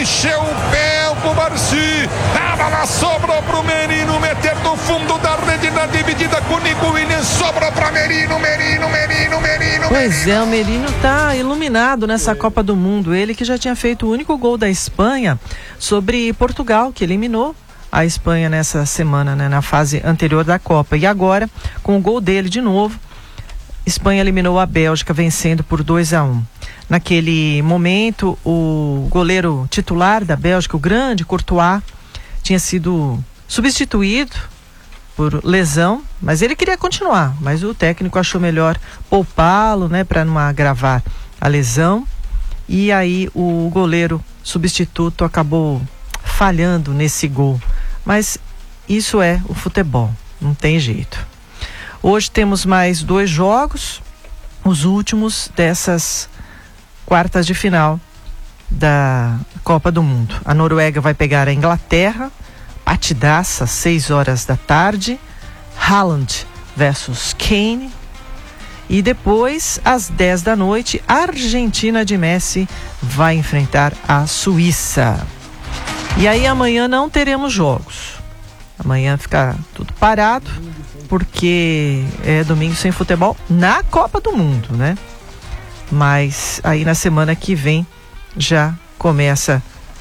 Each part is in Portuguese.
encheu o pé o Cubarci, a bola sobrou pro Merino, meter do fundo da rede na dividida com o Nico Williams, sobrou pra Merino. Pois é, o Merino tá iluminado nessa Copa do Mundo, ele que já tinha feito o único gol da Espanha sobre Portugal, que eliminou a Espanha nessa semana, né, na fase anterior da Copa, e agora, com o gol dele de novo, Espanha eliminou a Bélgica, vencendo por 2-1. Naquele momento, o goleiro titular da Bélgica, o grande Courtois, tinha sido substituído por lesão, mas ele queria continuar, mas o técnico achou melhor poupá-lo, né, para não agravar a lesão, e aí o goleiro substituto acabou falhando nesse gol, mas isso é o futebol, não tem jeito. Hoje temos mais 2 jogos, os últimos dessas quartas de final da Copa do Mundo. A Noruega vai pegar a Inglaterra, partidaça, 6 horas da tarde, Haaland versus Kane, e depois, às 10 da noite, a Argentina de Messi vai enfrentar a Suíça. E aí amanhã não teremos jogos, amanhã fica tudo parado, porque é domingo sem futebol na Copa do Mundo, né? Mas aí na semana que vem já começa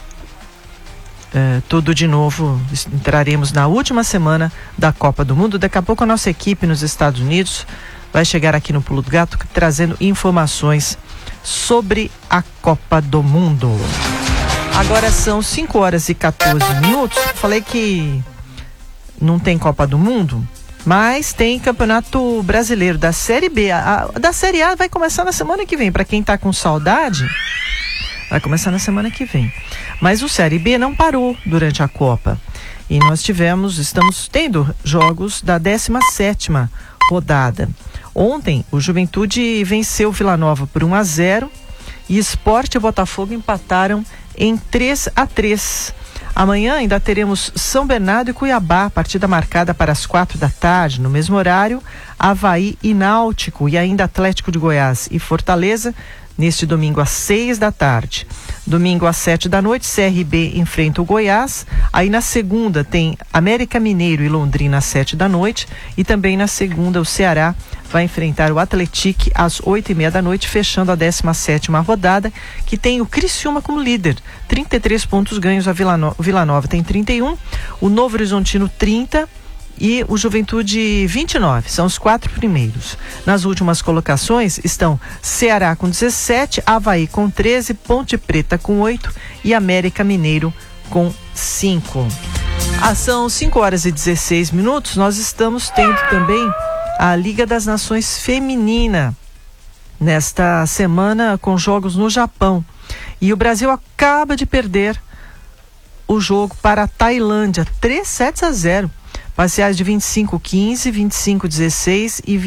tudo de novo. Entraremos na última semana da Copa do Mundo. Daqui a pouco a nossa equipe nos Estados Unidos vai chegar aqui no Pulo do Gato trazendo informações sobre a Copa do Mundo. Agora são 5 horas e 14 minutos. Falei que não tem Copa do Mundo, mas tem Campeonato Brasileiro da Série B. Da Série A vai começar na semana que vem. Para quem tá com saudade, vai começar na semana que vem. Mas o Série B não parou durante a Copa. E nós estamos tendo jogos da 17ª rodada. Ontem, o Juventude venceu o Vila Nova por 1-0 e Sport e Botafogo empataram em 3-3. Amanhã ainda teremos São Bernardo e Cuiabá, partida marcada para as 4 da tarde. No mesmo horário, Avaí e Náutico, e ainda Atlético de Goiás e Fortaleza, neste domingo às 6 da tarde. Domingo às 7 da noite, CRB enfrenta o Goiás. Aí na segunda tem América Mineiro e Londrina às 7 da noite. E também na segunda o Ceará vai enfrentar o Atlético às 8:30 da noite, fechando a 17ª rodada, que tem o Criciúma como líder. 33 pontos ganhos, a Vila Nova tem 31, o Novo Horizontino 30 e o Juventude 29, são os 4 primeiros. Nas últimas colocações estão Ceará com 17, Avaí com 13, Ponte Preta com 8 e América Mineiro com 5. São 5 horas e 16 minutos, nós estamos tendo também a Liga das Nações Feminina nesta semana com jogos no Japão. E o Brasil acaba de perder o jogo para a Tailândia, 3-0. Parciais de 25-15, 25-16 e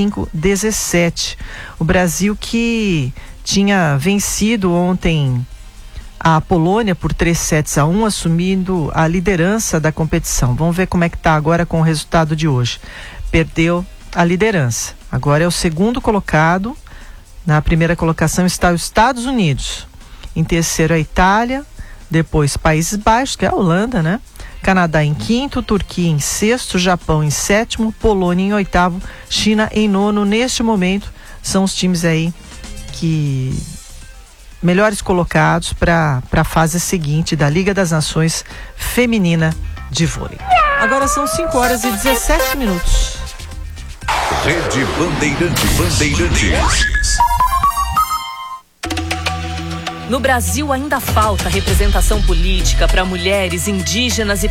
25-17. O Brasil que tinha vencido ontem a Polônia por 3-1, assumindo a liderança da competição. Vamos ver como é que está agora com o resultado de hoje. Perdeu a liderança. Agora é o segundo colocado. Na primeira colocação está os Estados Unidos. Em terceiro a Itália, depois Países Baixos, que é a Holanda, né? Canadá em quinto, Turquia em sexto, Japão em sétimo, Polônia em oitavo, China em nono. Neste momento são os times aí que melhores colocados para a fase seguinte da Liga das Nações Feminina de Vôlei. Agora são 5 horas e 17 minutos. Rede Bandeirantes. No Brasil ainda falta representação política para mulheres, indígenas e